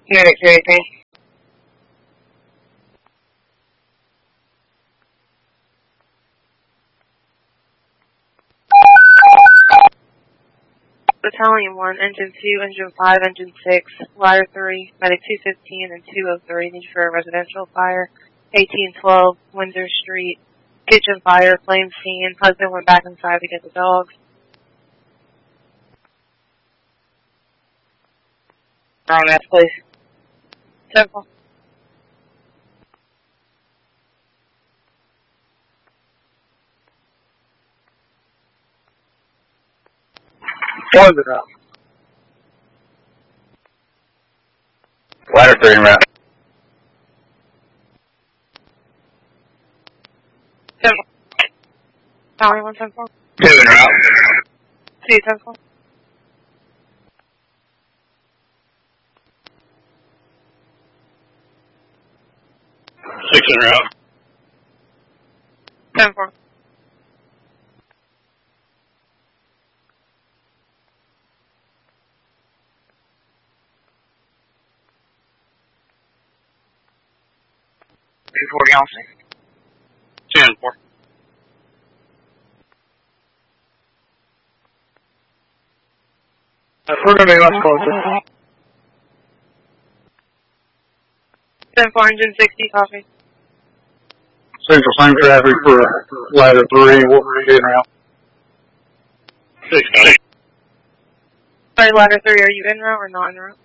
Unit 218. Battalion 1, Engine 2, Engine 5, Engine 6, Ladder 3, Medic 215 and 203, need for a residential fire, 1812 Windsor Street, kitchen fire, flame seen, husband went back inside to get the dogs. RMS, please. Temple. What is it up? Ladder 3 en route. Temple. Battalion 1, Temple. 2 en route. 2, Temple. Six en route. Temple. $240 on scene. 10-4. We're going to be much closer. 10-4, Engine 60, copy. Central same traffic for ladder 3, what were you en route? 6, got it. Sorry, Ladder 3, are you en route or not en route?